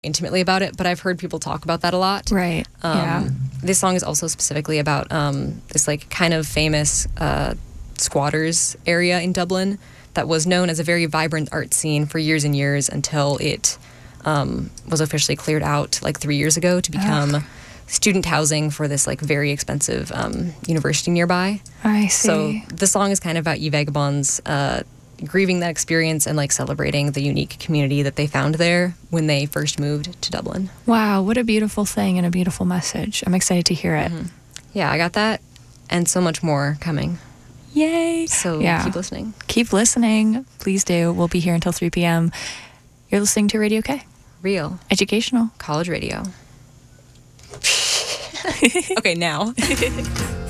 intimately about it, but I've heard people talk about that a lot. Right. This song is also specifically about this like kind of famous squatters area in Dublin that was known as a very vibrant art scene for years and years until it was officially cleared out like 3 years ago to become student housing for this like very expensive university nearby. I see. So the song is kind of about Ye Vagabonds grieving that experience and like celebrating the unique community that they found there when they first moved to Dublin. Wow, what a beautiful thing and a beautiful message. I'm excited to hear it. Yeah, I got that and so much more coming. Yay. So keep listening. Keep listening. Please do. We'll be here until 3 p.m. You're listening to Radio K. Real. Educational. College radio. Okay, now.